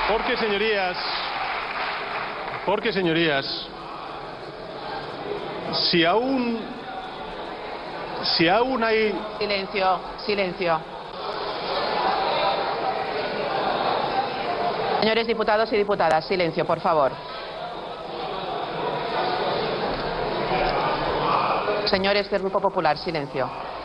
Porque, señorías, si aún hay... Silencio. Señores diputados y diputadas, silencio, por favor. Señores del Grupo Popular, silencio.